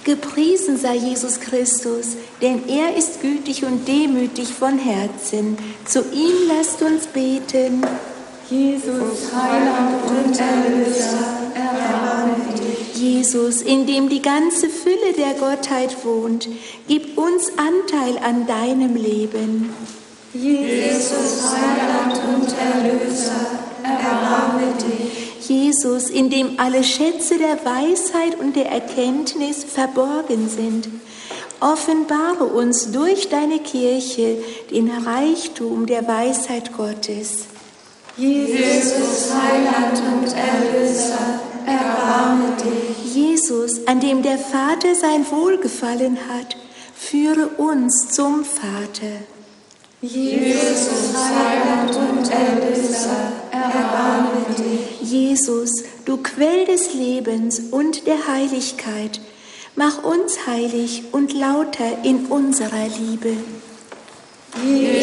Gepriesen sei Jesus Christus, denn er ist gütig und demütig von Herzen. Zu ihm lasst uns beten. Jesus, Heiland und Erlöser, erbarme dich. Jesus, in dem die ganze Fülle der Gottheit wohnt, gib uns Anteil an deinem Leben. Jesus, Heiland und Erlöser, erbarme dich. Jesus, in dem alle Schätze der Weisheit und der Erkenntnis verborgen sind, offenbare uns durch deine Kirche den Reichtum der Weisheit Gottes. Jesus, Heiland und Erlöser, erbarme dich. Jesus, an dem der Vater sein Wohlgefallen hat, führe uns zum Vater. Jesus, Heiland und Erlöser, erbarme dich. Jesus, du Quell des Lebens und der Heiligkeit, mach uns heilig und lauter in unserer Liebe. Jesus,